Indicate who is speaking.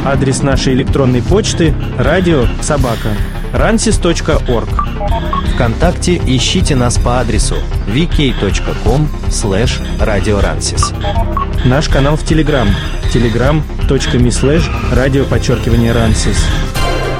Speaker 1: Адрес нашей электронной почты radio@ransis.org.
Speaker 2: ВКонтакте ищите нас по адресу vk.com/radioransis.
Speaker 1: Наш канал в Telegram: telegram.me/radio_ransis.